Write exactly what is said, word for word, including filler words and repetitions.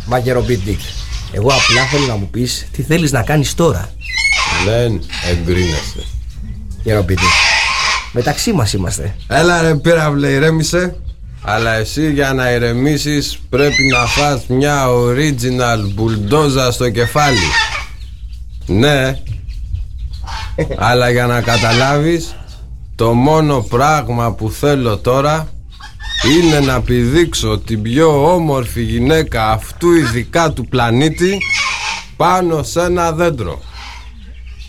Μα Γεροπίτη, εγώ απλά θέλω να μου πεις τι θέλεις να κάνεις τώρα. Δεν εγκρίνεσαι. Γεροπίτη, μεταξύ μας είμαστε. Έλα ρε πύραυλε, ηρέμησε. Αλλά εσύ για να ηρεμήσεις πρέπει να φας μια original μπουλντόζα στο κεφάλι. Ναι. Αλλά για να καταλάβεις, το μόνο πράγμα που θέλω τώρα είναι να πηδήξω την πιο όμορφη γυναίκα αυτού ειδικά του πλανήτη πάνω σε ένα δέντρο.